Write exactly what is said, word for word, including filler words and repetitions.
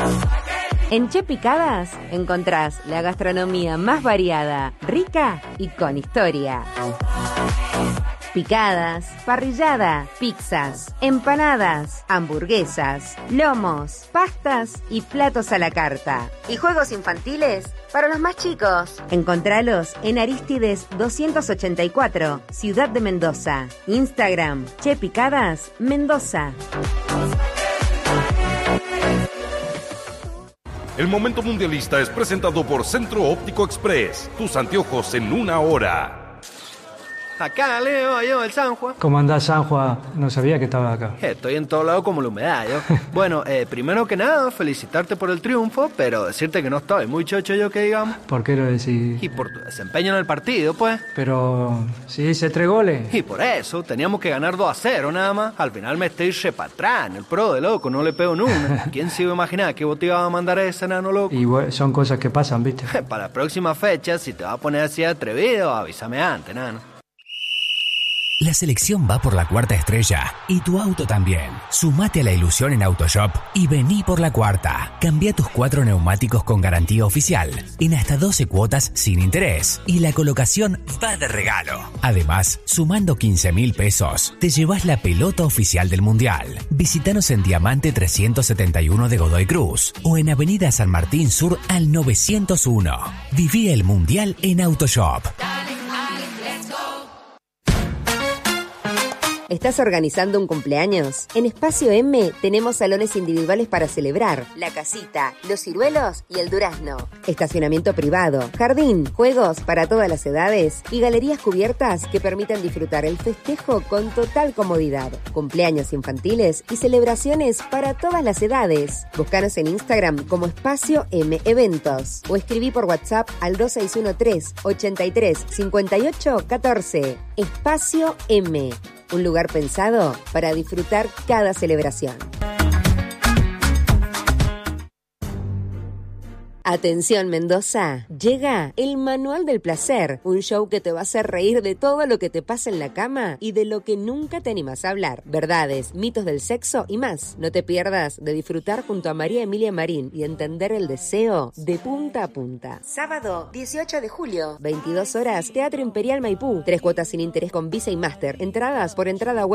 En Che Picadas encontrás la gastronomía más variada, rica y con historia. Picadas, parrillada, pizzas, empanadas, hamburguesas, lomos, pastas y platos a la carta. Y juegos infantiles para los más chicos. Encontralos en Arístides doscientos ochenta y cuatro, Ciudad de Mendoza. Instagram, Che Picadas, Mendoza. El momento mundialista es presentado por Centro Óptico Express. Tus anteojos en una hora. Acá, Leo, yo, el Sanjua. ¿Cómo andás, Sanjua? No sabía que estabas acá. Estoy en todo lado como la humedad, yo. Bueno, eh, primero que nada, felicitarte por el triunfo, pero decirte que no estoy muy chocho yo, que digamos. ¿Por qué lo decís? Y por tu desempeño en el partido, pues. Pero, si hice tres goles. Y por eso, teníamos que ganar dos a cero nada más. Al final me estoy repatrán, en el pro de loco, no le pego en una. ¿Quién se iba a imaginar que vos te ibas a mandar a ese nano loco? Y bueno, son cosas que pasan, ¿viste? Para la próxima fecha, si te vas a poner así atrevido, avísame antes, nano. La selección va por la cuarta estrella y tu auto también. Sumate a la ilusión en Autoshop y vení por la cuarta. Cambia tus cuatro neumáticos con garantía oficial en hasta doce cuotas sin interés y la colocación va de regalo. Además, sumando quince mil pesos, te llevas la pelota oficial del Mundial. Visítanos en Diamante trescientos setenta y uno de Godoy Cruz o en Avenida San Martín Sur al novecientos uno. Viví el Mundial en Autoshop. ¿Estás organizando un cumpleaños? En Espacio M tenemos salones individuales para celebrar, la casita, los ciruelos y el durazno. Estacionamiento privado, jardín, juegos para todas las edades y galerías cubiertas que permiten disfrutar el festejo con total comodidad. Cumpleaños infantiles y celebraciones para todas las edades. Búscanos en Instagram como Espacio M Eventos o escribí por WhatsApp al dos seis uno tres, ochenta y tres, cincuenta y ocho, catorce. Espacio M. Un lugar pensado para disfrutar cada celebración. Atención Mendoza, llega El Manual del Placer, un show que te va a hacer reír de todo lo que te pasa en la cama y de lo que nunca te animas a hablar. Verdades, mitos del sexo y más. No te pierdas de disfrutar junto a María Emilia Marín y entender el deseo de punta a punta. Sábado, dieciocho de julio, veintidós horas, Teatro Imperial Maipú. Tres cuotas sin interés con Visa y Master. Entradas por entrada web.